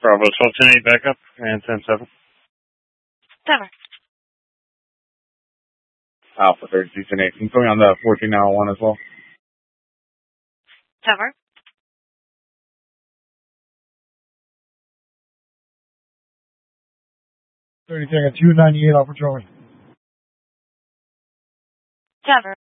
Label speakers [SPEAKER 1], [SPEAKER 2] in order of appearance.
[SPEAKER 1] Bravo 1210 backup and 10-7.
[SPEAKER 2] Cover.
[SPEAKER 3] Alpha 3210 8. Going on the 14 hour one as well.
[SPEAKER 2] Cover.
[SPEAKER 4] Thirty second 298 Alpha Charlie.
[SPEAKER 2] Cover.